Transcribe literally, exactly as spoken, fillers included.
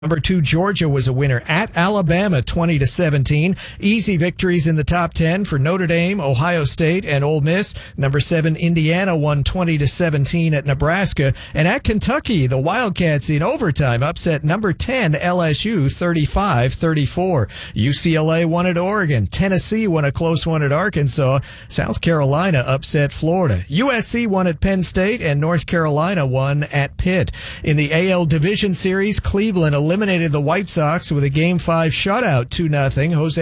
Number two, Georgia was a winner at Alabama, twenty to seventeen. Easy victories in the top ten for Notre Dame, Ohio State, and Ole Miss. Number seven, Indiana won twenty to seventeen at Nebraska. And at Kentucky, the Wildcats in overtime upset number ten, L S U, thirty-five thirty-four. U C L A won at Oregon. Tennessee won a close one at Arkansas. South Carolina upset Florida. U S C won at Penn State, and North Carolina won at Pitt. In the A L Division Series, Cleveland eliminated the White Sox with a Game five shutout, two nothing. Jose